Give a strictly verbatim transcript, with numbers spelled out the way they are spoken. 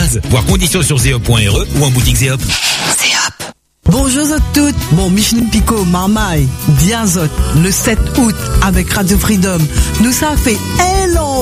base. Voir conditions sur zeop point r e ou en boutique Zeop. Zeop. Bonjour à toutes, bon Micheline Picot, Marmaille, bien zot, le sept août avec Radio Freedom. Nous ça fait énorme